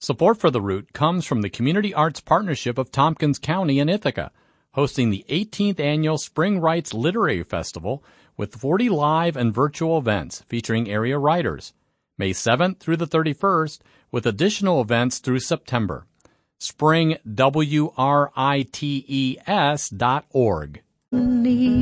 Support for The Root comes from the Community Arts Partnership of Tompkins County in Ithaca, hosting the 18th Annual Spring Writes Literary Festival with 40 live and virtual events featuring area writers, May 7th through the 31st, with additional events through September. springwrites.org.